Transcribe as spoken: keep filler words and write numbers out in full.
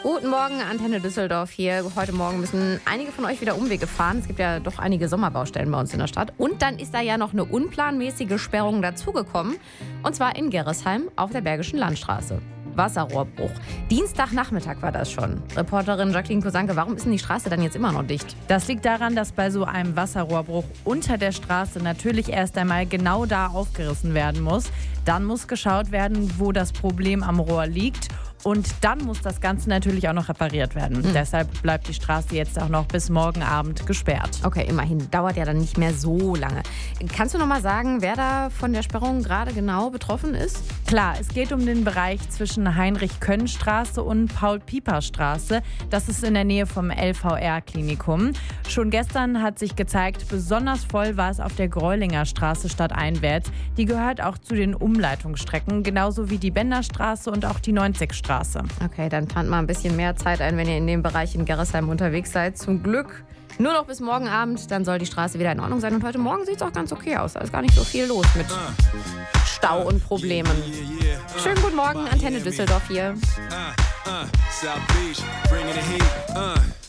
Guten Morgen, Antenne Düsseldorf hier. Heute Morgen müssen einige von euch wieder Umwege fahren. Es gibt ja doch einige Sommerbaustellen bei uns in der Stadt. Und dann ist da ja noch eine unplanmäßige Sperrung dazugekommen. Und zwar in Gerresheim auf der Bergischen Landstraße. Wasserrohrbruch. Dienstagnachmittag war das schon. Reporterin Jacqueline Kosanke, warum ist denn die Straße dann jetzt immer noch dicht? Das liegt daran, dass bei so einem Wasserrohrbruch unter der Straße natürlich erst einmal genau da aufgerissen werden muss. Dann muss geschaut werden, wo das Problem am Rohr liegt. Und dann muss das Ganze natürlich auch noch repariert werden. Mhm. Deshalb bleibt die Straße jetzt auch noch bis morgen Abend gesperrt. Okay, immerhin. Dauert ja dann nicht mehr so lange. Kannst du noch mal sagen, wer da von der Sperrung gerade genau betroffen ist? Klar, es geht um den Bereich zwischen Heinrich-Können-Straße und Paul-Pieper-Straße. Das ist in der Nähe vom L V R-Klinikum. Schon gestern hat sich gezeigt, besonders voll war es auf der Greulinger Straße stadteinwärts. Die gehört auch zu den Umleitungsstrecken, genauso wie die Benderstraße und auch die neunzigstraße. Okay, dann plant mal ein bisschen mehr Zeit ein, wenn ihr in dem Bereich in Gerresheim unterwegs seid. Zum Glück nur noch bis morgen Abend, dann soll die Straße wieder in Ordnung sein. Und heute Morgen sieht es auch ganz okay aus. Da ist gar nicht so viel los mit Stau und Problemen. Schönen guten Morgen, Antenne Düsseldorf hier.